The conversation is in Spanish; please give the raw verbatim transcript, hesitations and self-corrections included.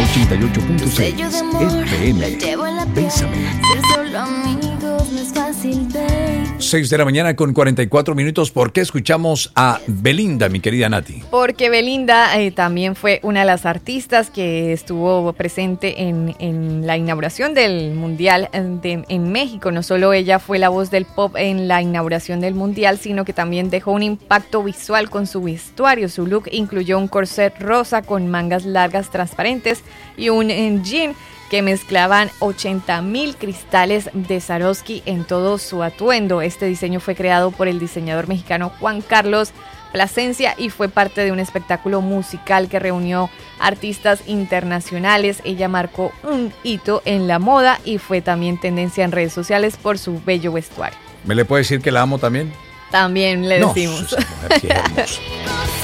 ochenta y ocho punto seis F M. Bésame. seis de la mañana con cuarenta y cuatro minutos. ¿Por qué escuchamos a Belinda, mi querida Nati? Porque Belinda eh, también fue una de las artistas que estuvo presente en, en la inauguración del Mundial de, en México. No solo ella fue la voz del pop en la inauguración del Mundial, sino que también dejó un impacto visual con su vestuario. Su look incluyó un corset rosa con mangas largas transparentes y un jean que mezclaban ochenta mil cristales de Swarovski en todo su atuendo. Este diseño fue creado por el diseñador mexicano Juan Carlos Plasencia y fue parte de un espectáculo musical que reunió artistas internacionales. Ella marcó un hito en la moda y fue también tendencia en redes sociales por su bello vestuario. ¿Me le puede decir que la amo también? También le no, decimos. Esa mujer sí es hermosa.